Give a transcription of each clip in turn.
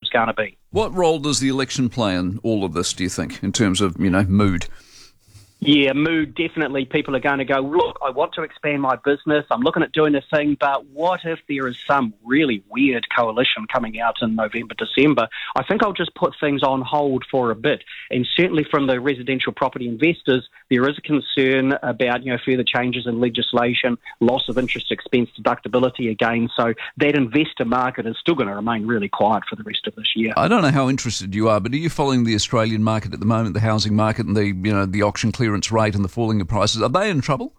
it's going to be. What role does the election play in all of this, do you think, in terms of, mood? Yeah, mood, definitely. People are going to go, look, I want to expand my business. I'm looking at doing this thing, but what if there is some really weird coalition coming out in November, December? I think I'll just put things on hold for a bit. And certainly from the residential property investors, there is a concern about, further changes in legislation, loss of interest expense deductibility again. So that investor market is still going to remain really quiet for the rest of this year. I don't know how interested you are, but are you following the Australian market at the moment, the housing market and the auction clearance rate and the falling of prices? Are they in trouble?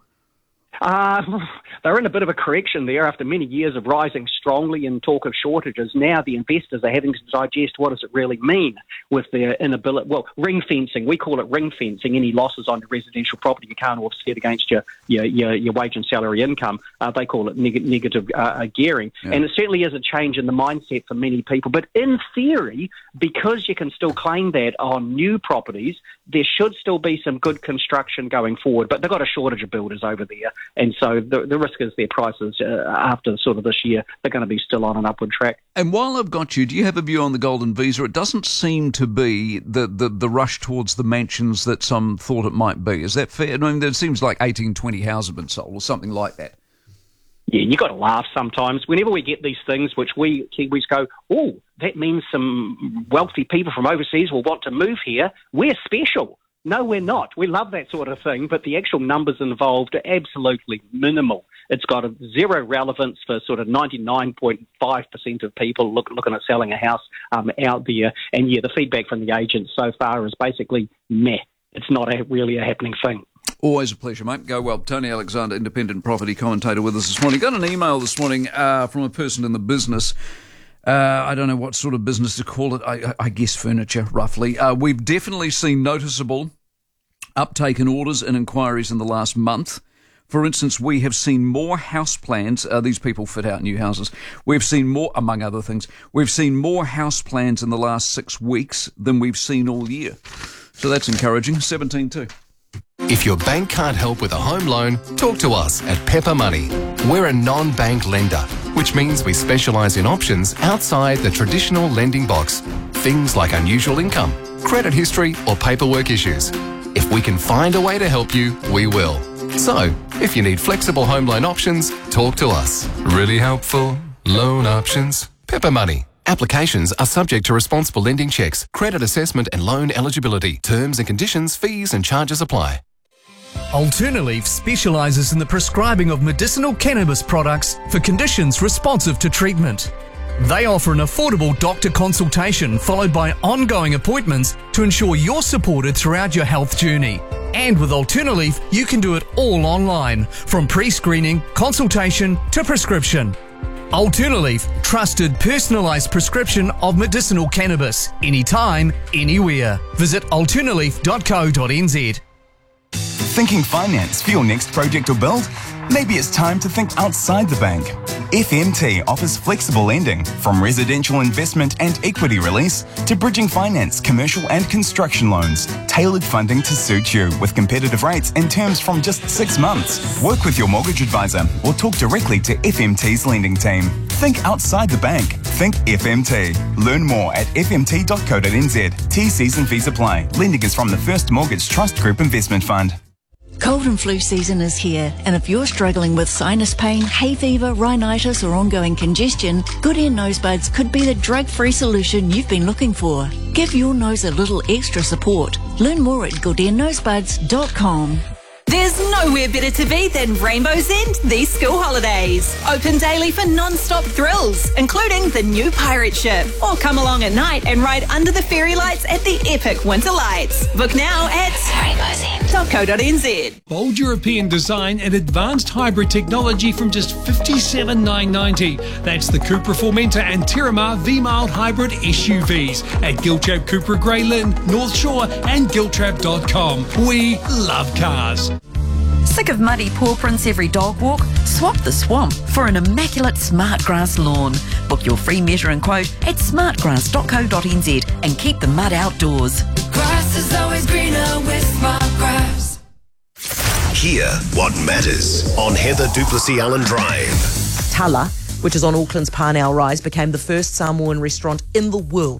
They're in a bit of a correction there after many years of rising strongly and talk of shortages. Now the investors are having to digest what does it really mean with their inability. Well, ring fencing, we call it ring fencing. Any losses on your residential property you can't offset against your wage and salary income. They call it negative gearing. Yeah. And it certainly is a change in the mindset for many people. But in theory, because you can still claim that on new properties, there should still be some good construction going forward. But they've got a shortage of builders over there. And so the risk is their prices after sort of this year, they're going to be still on an upward track. And while I've got you, do you have a view on the Golden Visa? It doesn't seem to be the rush towards the mansions that some thought it might be. Is that fair? I mean, it seems like 18, 20 houses have been sold or something like that. Yeah, you got to laugh sometimes. Whenever we get these things, which we Kiwis go, oh, that means some wealthy people from overseas will want to move here. We're special. No, we're not. We love that sort of thing, but the actual numbers involved are absolutely minimal. It's got a zero relevance for sort of 99.5% of people looking at selling a house out there. And yeah, the feedback from the agents so far is basically meh. It's not really a happening thing. Always a pleasure, mate. Go well. Tony Alexander, independent property commentator with us this morning. Got an email this morning from a person in the business. I don't know what sort of business to call it. I guess furniture, roughly. We've definitely seen noticeable uptake in orders and inquiries in the last month. For instance, we have seen more house plans. These people fit out new houses. We've seen more, among other things, we've seen more house plans in the last 6 weeks than we've seen all year. So that's encouraging. 17.2. If your bank can't help with a home loan, talk to us at Pepper Money. We're a non-bank lender, which means we specialise in options outside the traditional lending box. Things like unusual income, credit history or paperwork issues. If we can find a way to help you, we will. So, if you need flexible home loan options, talk to us. Really helpful loan options. Pepper Money. Applications are subject to responsible lending checks, credit assessment and loan eligibility. Terms and conditions, fees and charges apply. Alternaleaf specialises in the prescribing of medicinal cannabis products for conditions responsive to treatment. They offer an affordable doctor consultation followed by ongoing appointments to ensure you're supported throughout your health journey. And with Alternaleaf, you can do it all online, from pre-screening, consultation to prescription. Alternaleaf, trusted personalised prescription of medicinal cannabis, anytime, anywhere. Visit alternaleaf.co.nz. Thinking finance for your next project or build? Maybe it's time to think outside the bank. FMT offers flexible lending, from residential investment and equity release to bridging finance, commercial and construction loans. Tailored funding to suit you with competitive rates and terms from just 6 months. Work with your mortgage advisor or talk directly to FMT's lending team. Think outside the bank. Think FMT. Learn more at fmt.co.nz. T&Cs and fees apply. Lending is from the First Mortgage Trust Group Investment Fund. Cold and flu season is here, and if you're struggling with sinus pain, hay fever, rhinitis or ongoing congestion, Good Ear Nosebuds could be the drug-free solution you've been looking for. Give your nose a little extra support. Learn more at goodearnosebuds.com. There's nowhere better to be than Rainbow's End these school holidays. Open daily for non-stop thrills, including the new pirate ship. Or come along at night and ride under the fairy lights at the epic winter lights. Book now at rainbowsend.co.nz. Bold European design and advanced hybrid technology from just $57,990. That's the Cupra Formentor and Terramar V-Mild hybrid SUVs at Giltrap, Cupra Grey Lynn, North Shore and giltrap.com. We love cars. Sick of muddy paw prints every dog walk? Swap the swamp for an immaculate Smartgrass lawn. Book your free measure and quote at smartgrass.co.nz and keep the mud outdoors. Grass is always greener with Smartgrass. Hear what matters on Heather Duplessis Allen Drive. Tala, which is on Auckland's Parnell Rise, became the first Samoan restaurant in the world